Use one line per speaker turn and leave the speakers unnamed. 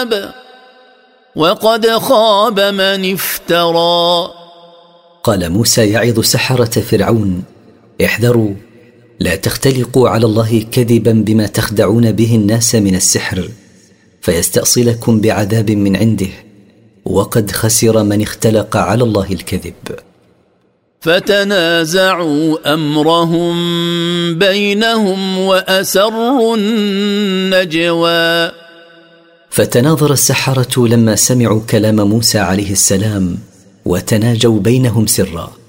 وقد خاب من افترى.
قال موسى يعظ سحرة فرعون: احذروا، لا تختلقوا على الله كذبا بما تخدعون به الناس من السحر فيستأصلكم بعذاب من عنده، وقد خسر من اختلق على الله الكذب.
فتنازعوا أمرهم بينهم وأسروا النجوى.
فتناظر السحرة لما سمعوا كلام موسى عليه السلام وتناجوا بينهم سرا.